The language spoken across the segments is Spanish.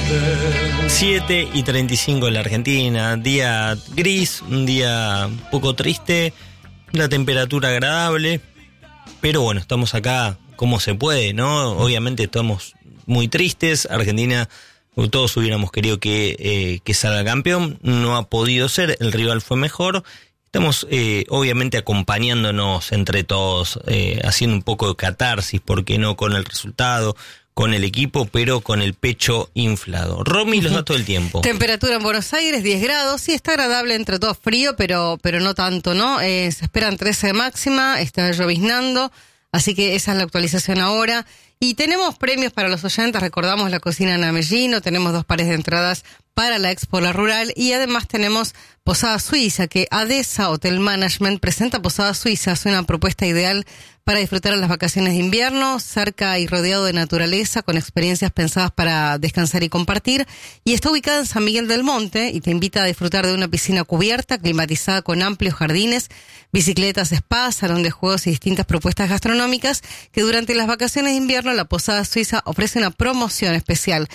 7:35 en la Argentina, día gris, un día un poco triste, la temperatura agradable, pero bueno, estamos acá como se puede, ¿no? Obviamente estamos muy tristes, Argentina, todos hubiéramos querido que salga campeón, no ha podido ser, el rival fue mejor, estamos obviamente acompañándonos entre todos, haciendo un poco de catarsis, ¿por qué no con el resultado?, con el equipo, pero con el pecho inflado. Romy los da todo el tiempo. Temperatura en Buenos Aires, 10 grados. Sí, está agradable, entre todo frío, pero no tanto, ¿no? Se esperan 13 de máxima, está lloviznando, así que esa es la actualización ahora. Y tenemos premios para los oyentes, recordamos la cocina en Amellino, tenemos 2 pares de entradas para la Expo La Rural y además tenemos Posada Suiza, que ADESA Hotel Management presenta Posada Suiza, es una propuesta ideal para disfrutar en las vacaciones de invierno, cerca y rodeado de naturaleza, con experiencias pensadas para descansar y compartir. Y está ubicada en San Miguel del Monte y te invita a disfrutar de una piscina cubierta, climatizada con amplios jardines, bicicletas, spas, salón de juegos y distintas propuestas gastronómicas, que durante las vacaciones de invierno la Posada Suiza ofrece una promoción especial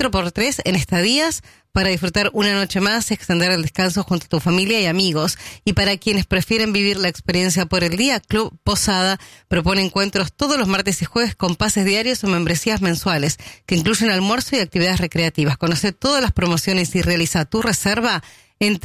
4x3 en estadías para disfrutar una noche más, extender el descanso junto a tu familia y amigos. Y para quienes prefieren vivir la experiencia por el día, Club Posada propone encuentros todos los martes y jueves con pases diarios o membresías mensuales, que incluyen almuerzo y actividades recreativas. Conoce todas las promociones y realiza tu reserva en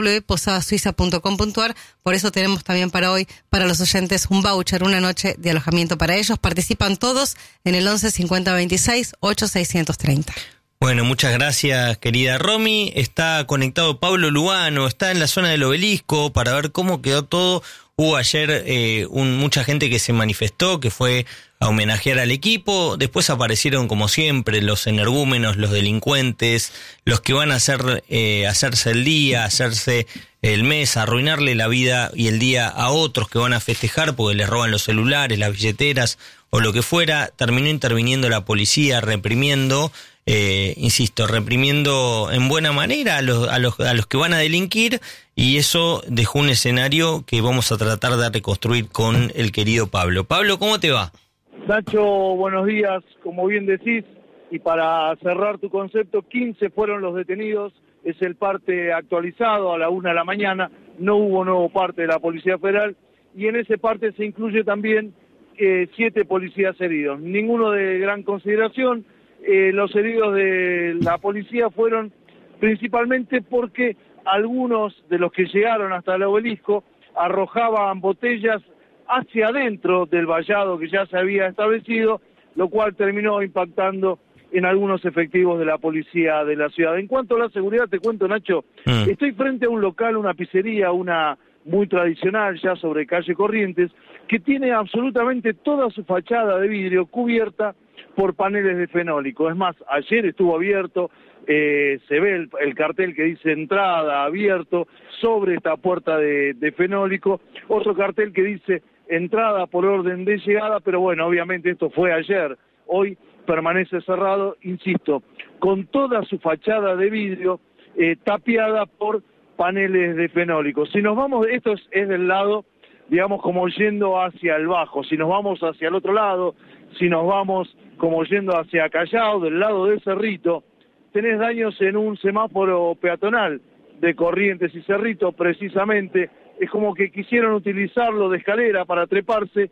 www.posadasuiza.com.ar. Por eso tenemos también para hoy, para los oyentes, un voucher, una noche de alojamiento para ellos. Participan todos en el 11 50 26 8 630. Bueno, muchas gracias, querida Romy. Está conectado Pablo Lugano, está en la zona del Obelisco para ver cómo quedó todo. Hubo ayer mucha gente que se manifestó, que fue a homenajear al equipo. Después aparecieron, como siempre, los energúmenos, los delincuentes, los que van a hacerse el día, hacerse el mes, arruinarle la vida y el día a otros que van a festejar porque les roban los celulares, las billeteras o lo que fuera. Terminó interviniendo la policía, reprimiendo, reprimiendo en buena manera a los que van a delinquir, y eso dejó un escenario que vamos a tratar de reconstruir con el querido Pablo. Pablo, ¿cómo te va? Nacho, buenos días. Como bien decís, y para cerrar tu concepto, 15 fueron los detenidos, es el parte actualizado a la 1 de la mañana, no hubo nuevo parte de la Policía Federal, y en ese parte se incluye también 7 policías heridos, ninguno de gran consideración. Los heridos de la policía fueron principalmente porque algunos de los que llegaron hasta el Obelisco arrojaban botellas hacia adentro del vallado que ya se había establecido, lo cual terminó impactando en algunos efectivos de la policía de la ciudad. En cuanto a la seguridad, te cuento, Nacho, estoy frente a un local, una pizzería, una muy tradicional ya sobre calle Corrientes, que tiene absolutamente toda su fachada de vidrio cubierta por paneles de fenólico. Es más, ayer estuvo abierto, se ve el cartel que dice entrada abierto sobre esta puerta de fenólico, otro cartel que dice entrada por orden de llegada, pero bueno, obviamente esto fue ayer, hoy permanece cerrado, insisto, con toda su fachada de vidrio tapiada por paneles de fenólico. Si nos vamos, esto es del lado, digamos, como yendo hacia el bajo. Si nos vamos hacia el otro lado, si nos vamos como yendo hacia Callao, del lado de Cerrito, tenés daños en un semáforo peatonal de Corrientes y Cerrito, precisamente. Es como que quisieron utilizarlo de escalera para treparse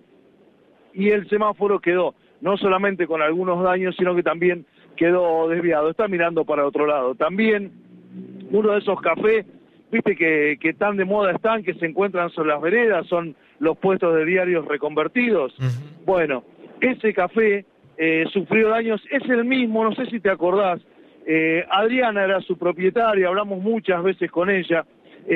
y el semáforo quedó, no solamente con algunos daños, sino que también quedó desviado. Está mirando para otro lado. También uno de esos cafés, viste que tan de moda están, que se encuentran sobre las veredas, son los puestos de diarios reconvertidos. Bueno, ese café sufrió daños, es el mismo, no sé si te acordás, Adriana era su propietaria, hablamos muchas veces con ella,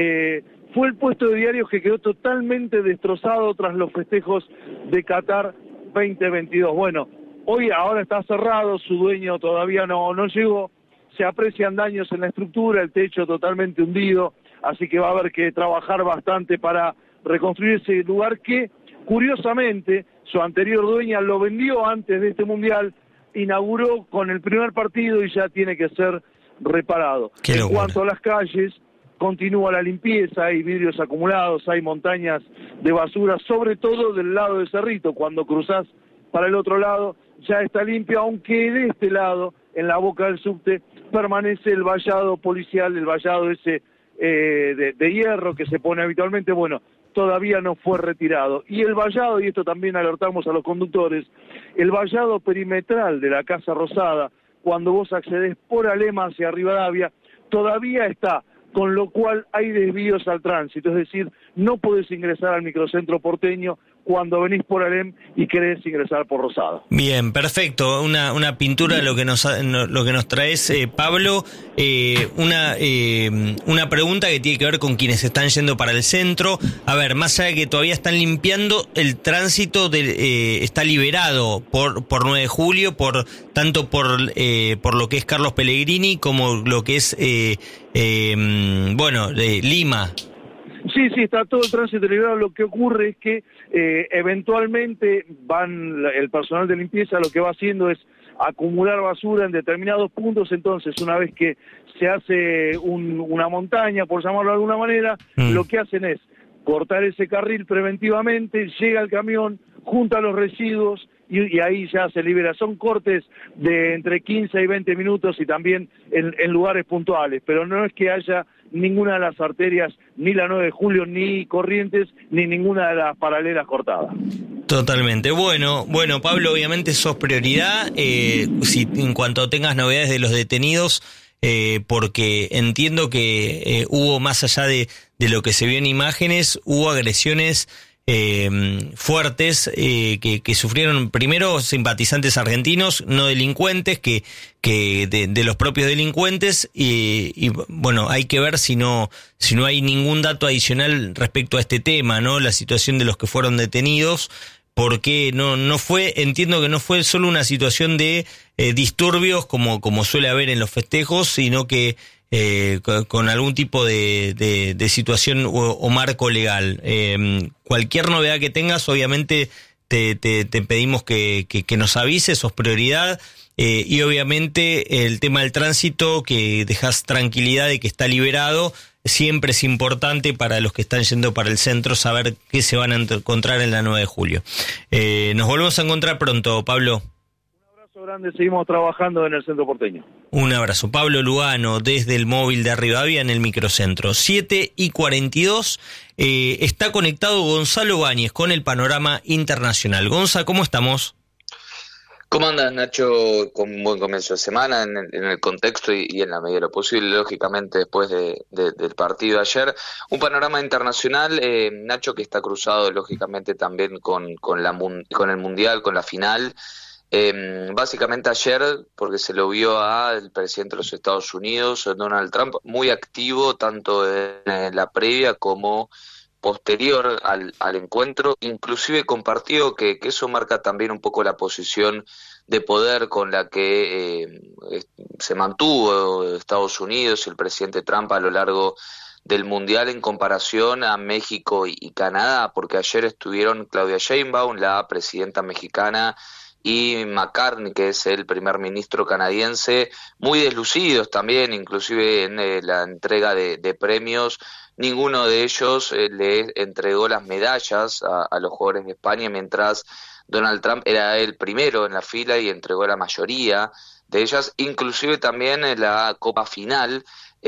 fue el puesto de diarios que quedó totalmente destrozado tras los festejos de Qatar 2022. Bueno, ahora está cerrado, su dueño todavía no llegó, se aprecian daños en la estructura, el techo totalmente hundido, así que va a haber que trabajar bastante para reconstruir ese lugar que, curiosamente, su anterior dueña lo vendió antes de este mundial, inauguró con el primer partido y ya tiene que ser reparado. En cuanto a las calles, continúa la limpieza, hay vidrios acumulados, hay montañas de basura, sobre todo del lado de Cerrito. Cuando cruzás para el otro lado ya está limpio, aunque de este lado, en la boca del subte, permanece el vallado policial, el vallado ese de hierro que se pone habitualmente, bueno, todavía no fue retirado. Y el vallado, y esto también alertamos a los conductores, el vallado perimetral de la Casa Rosada, cuando vos accedés por Alema hacia Rivadavia, todavía está, con lo cual hay desvíos al tránsito, es decir, no podés ingresar al microcentro porteño cuando venís por Alem y querés ingresar por Rosada. Bien, perfecto. Una pintura de lo que nos traes, Pablo. Una pregunta que tiene que ver con quienes están yendo para el centro. A ver, más allá de que todavía están limpiando, el tránsito está liberado por 9 de julio, tanto por lo que es Carlos Pellegrini como lo que es Lima. Sí, está todo el tránsito liberado. Lo que ocurre es que eventualmente el personal de limpieza lo que va haciendo es acumular basura en determinados puntos. Entonces, una vez que se hace una montaña, por llamarlo de alguna manera, lo que hacen es cortar ese carril preventivamente, llega el camión, junta los residuos y ahí ya se libera. Son cortes de entre 15 y 20 minutos y también en lugares puntuales, pero no es que haya ninguna de las arterias, ni la 9 de julio, ni Corrientes, ni ninguna de las paralelas cortadas. Totalmente. Bueno, Pablo, obviamente sos prioridad. Si en cuanto tengas novedades de los detenidos, porque entiendo que hubo, más allá de lo que se vio en imágenes, hubo agresiones fuertes que sufrieron primero simpatizantes argentinos, no delincuentes, que de los propios delincuentes, y bueno, hay que ver si no hay ningún dato adicional respecto a este tema, ¿no? La situación de los que fueron detenidos, porque entiendo que no fue solo una situación de disturbios como suele haber en los festejos, sino que con algún tipo de situación o marco legal. Cualquier novedad que tengas, obviamente te pedimos que nos avises, sos prioridad, y obviamente el tema del tránsito, que dejas tranquilidad de que está liberado. Siempre es importante para los que están yendo para el centro saber qué se van a encontrar en la 9 de julio. Nos volvemos a encontrar pronto, Pablo. Grande, seguimos trabajando en el centro porteño. Un abrazo. Pablo Lugano, desde el móvil de Rivadavia en el microcentro. 7:42, está conectado Gonzalo Báñez con el panorama internacional. Gonza, ¿cómo estamos? ¿Cómo andas, Nacho? Con un buen comienzo de semana en el contexto y en la medida de lo posible, lógicamente, después del partido de ayer. Un panorama internacional, Nacho, que está cruzado, lógicamente, también con el Mundial, con la final. Básicamente ayer, porque se lo vio al presidente de los Estados Unidos, Donald Trump, muy activo tanto en la previa como posterior al encuentro, inclusive compartió que eso marca también un poco la posición de poder con la que se mantuvo Estados Unidos y el presidente Trump a lo largo del Mundial en comparación a México y Canadá, porque ayer estuvieron Claudia Sheinbaum, la presidenta mexicana, y McCartney, que es el primer ministro canadiense, muy deslucidos también, inclusive en la entrega de premios. Ninguno de ellos le entregó las medallas a los jugadores de España, mientras Donald Trump era el primero en la fila y entregó la mayoría de ellas, inclusive también en la Copa Final,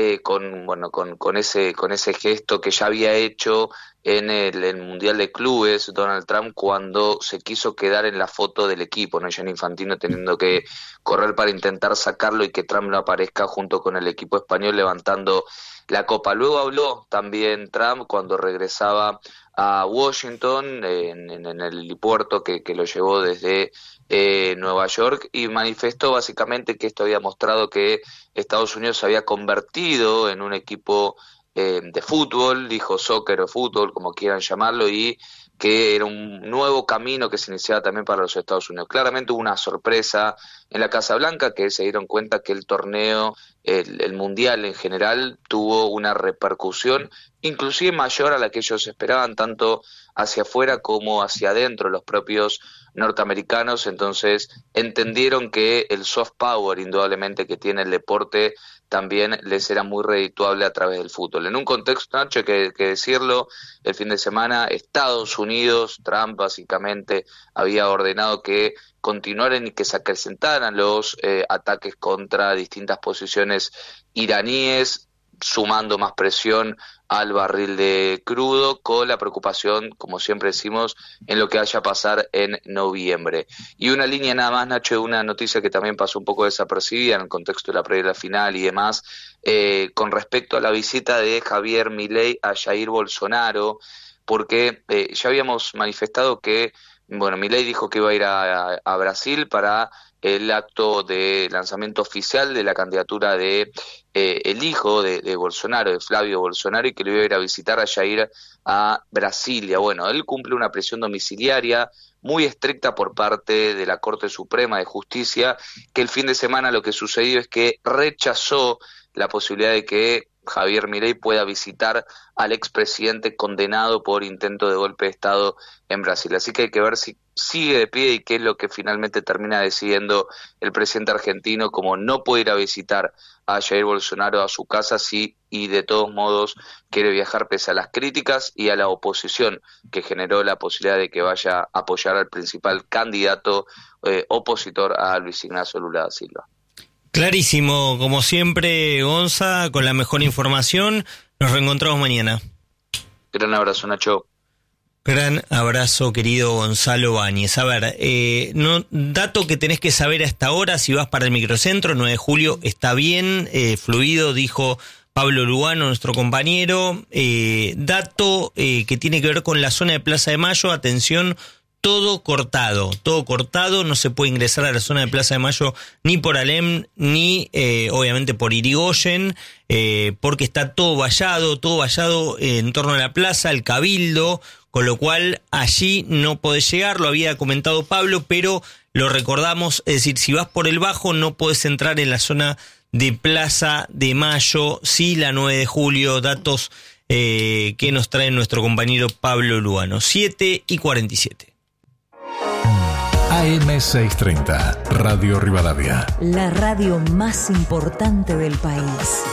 con ese gesto que ya había hecho en el Mundial de Clubes Donald Trump, cuando se quiso quedar en la foto del equipo, ¿no? Gianni Infantino teniendo que correr para intentar sacarlo y que Trump no aparezca junto con el equipo español levantando la copa. Luego habló también Trump cuando regresaba a Washington en el helipuerto que lo llevó desde Nueva York, y manifestó básicamente que esto había mostrado que Estados Unidos se había convertido en un equipo de fútbol, dijo soccer o fútbol, como quieran llamarlo, y que era un nuevo camino que se iniciaba también para los Estados Unidos. Claramente hubo una sorpresa en la Casa Blanca, que se dieron cuenta que el torneo, el Mundial en general, tuvo una repercusión inclusive mayor a la que ellos esperaban, tanto hacia afuera como hacia adentro, los propios norteamericanos, entonces entendieron que el soft power indudablemente que tiene el deporte también les era muy redituable a través del fútbol. En un contexto, Nacho, hay que decirlo, el fin de semana Estados Unidos, Trump básicamente había ordenado que continuaran y que se acrecentaran los ataques contra distintas posiciones iraníes, sumando más presión al barril de crudo, con la preocupación, como siempre decimos, en lo que vaya a pasar en noviembre. Y una línea nada más, Nacho, de una noticia que también pasó un poco desapercibida en el contexto de la previa de la final y demás, con respecto a la visita de Javier Milei a Jair Bolsonaro, porque ya habíamos manifestado que, bueno, Milei dijo que iba a ir a Brasil para el acto de lanzamiento oficial de la candidatura de el hijo de Bolsonaro, de Flavio Bolsonaro, y que lo iba a ir a visitar a Jair a Brasilia. Bueno, él cumple una prisión domiciliaria muy estricta por parte de la Corte Suprema de Justicia, que el fin de semana lo que sucedió es que rechazó la posibilidad de que Javier Milei pueda visitar al expresidente condenado por intento de golpe de Estado en Brasil. Así que hay que ver si sigue de pie y qué es lo que finalmente termina decidiendo el presidente argentino, como no puede ir a visitar a Jair Bolsonaro a su casa, sí, y de todos modos quiere viajar pese a las críticas y a la oposición que generó la posibilidad de que vaya a apoyar al principal candidato opositor a Luis Ignacio Lula da Silva. Clarísimo, como siempre, Gonza, con la mejor información. Nos reencontramos mañana. Gran abrazo, Nacho. Gran abrazo, querido Gonzalo Báñez. A ver, dato que tenés que saber hasta ahora, si vas para el microcentro, 9 de julio está bien, fluido, dijo Pablo Lugano, nuestro compañero. Dato que tiene que ver con la zona de Plaza de Mayo, atención, todo cortado, no se puede ingresar a la zona de Plaza de Mayo ni por Alem, ni obviamente por Irigoyen, porque está todo vallado en torno a la plaza, el Cabildo, con lo cual allí no podés llegar, lo había comentado Pablo, pero lo recordamos, es decir, si vas por el Bajo no podés entrar en la zona de Plaza de Mayo, sí, la 9 de julio, datos que nos trae nuestro compañero Pablo Lugano, 7:47. AM630, Radio Rivadavia. La radio más importante del país.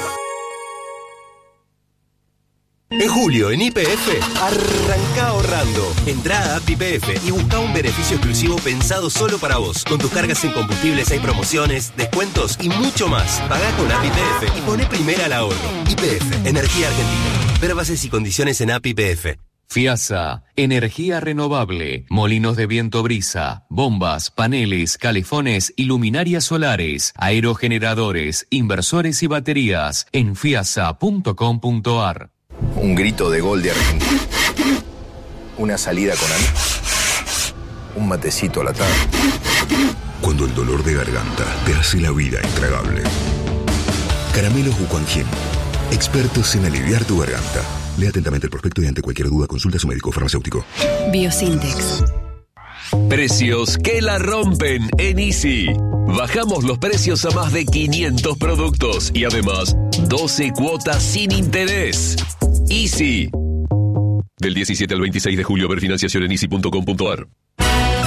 En julio, en YPF, arranca ahorrando. Entrá a App YPF y busca un beneficio exclusivo pensado solo para vos. Con tus cargas en combustibles hay promociones, descuentos y mucho más. Pagá con App YPF y poné primera al ahorro. YPF, Energía Argentina. Ver bases y condiciones en App YPF. FIASA, energía renovable, molinos de viento brisa, bombas, paneles, calefones y luminarias solares, aerogeneradores, inversores y baterías en fiasa.com.ar. Un grito de gol de Argentina. Una salida con amigos. Un matecito a la tarde. Cuando el dolor de garganta te hace la vida intragable. Caramelos Wuquanjin, expertos en aliviar tu garganta. Lea atentamente el prospecto y ante cualquier duda consulta a su médico farmacéutico. Biosintex. Precios que la rompen en Easy. Bajamos los precios a más de 500 productos y además 12 cuotas sin interés. Easy. Del 17 al 26 de julio, ver financiación en easy.com.ar.